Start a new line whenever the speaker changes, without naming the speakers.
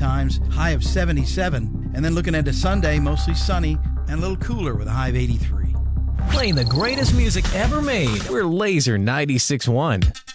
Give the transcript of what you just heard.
times, high of 77. And then looking into Sunday, mostly sunny and a little cooler with a high of 83.
Playing the greatest music ever made. We're Laser 96.1.